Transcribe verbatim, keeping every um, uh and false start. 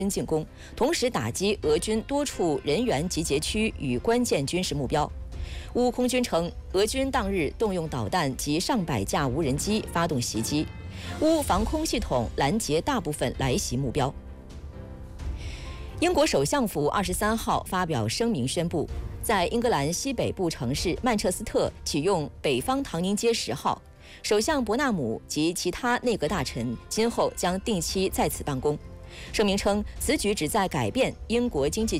进攻，同时打击俄军多处人员集结区与关键军事目标。乌空军称，俄军当日动用导弹及上百架无人机发动袭击，乌防空系统拦截大部分来袭目标。英国首相府二十三号发表声明宣布，在英格兰西北部城市曼彻斯特启用北方唐宁街十号，首相伯纳姆及其他内阁大臣今后将定期在此办公。声明称，此举旨在改变英国经济